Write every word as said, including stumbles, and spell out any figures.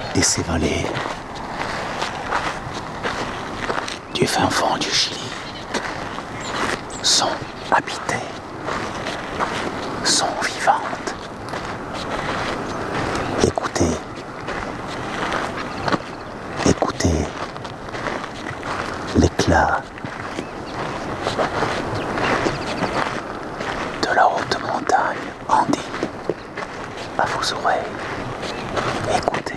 et ces vallées du fin fond du Chili sont habitées, sont vivantes. Écoutez, écoutez l'éclat de la haute montagne andine à vos oreilles. Écoutez.